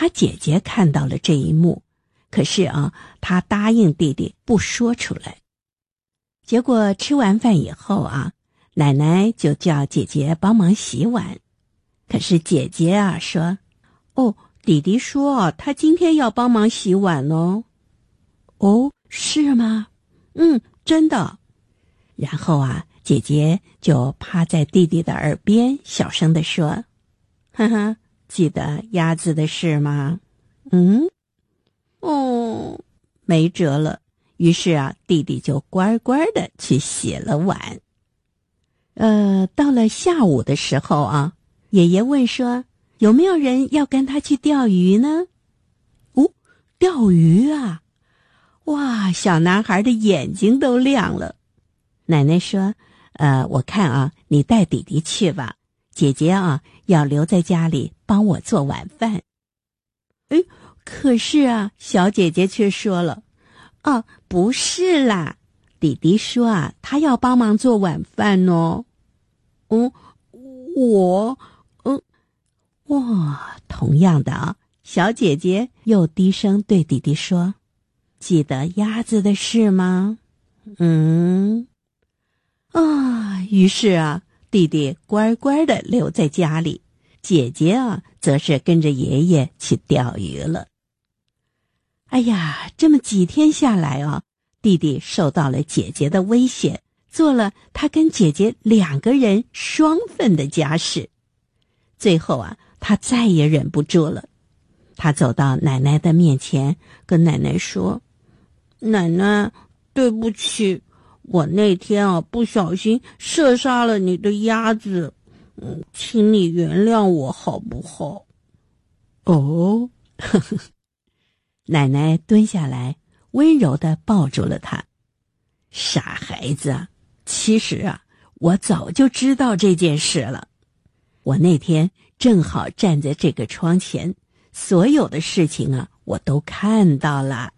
他姐姐看到了这一幕，可是他答应弟弟不说出来。结果吃完饭以后奶奶就叫姐姐帮忙洗碗。可是姐姐说，弟弟说他今天要帮忙洗碗哦。是吗？真的。然后姐姐就趴在弟弟的耳边小声地说，哈哈，记得鸭子的事吗？没辙了。于是弟弟就乖乖的去洗了碗。到了下午的时候爷爷问说，有没有人要跟他去钓鱼呢？钓鱼啊！哇，小男孩的眼睛都亮了。奶奶说，我看你带弟弟去吧，姐姐要留在家里帮我做晚饭。可是小姐姐却说了，不是啦，弟弟说他要帮忙做晚饭哦。同样的小姐姐又低声对弟弟说，记得鸭子的事吗？于是弟弟乖乖的留在家里，姐姐则是跟着爷爷去钓鱼了。哎呀，这么几天下来弟弟受到了姐姐的威胁，做了他跟姐姐2个人双份的家事。最后他再也忍不住了，他走到奶奶的面前，跟奶奶说，奶奶，对不起，我那天不小心射杀了你的鸭子，请你原谅我好不好？奶奶蹲下来，温柔地抱住了他。傻孩子，其实我早就知道这件事了。我那天正好站在这个窗前，所有的事情我都看到了。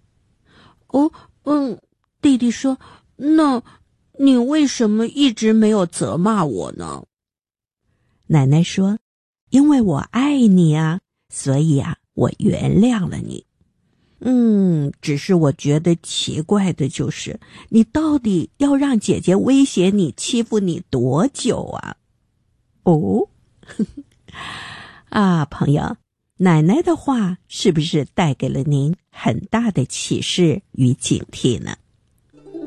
弟弟说，那你为什么一直没有责骂我呢？奶奶说，因为我爱你所以我原谅了你。只是我觉得奇怪的就是，你到底要让姐姐威胁你、欺负你多久朋友，奶奶的话是不是带给了您很大的启示与警惕呢？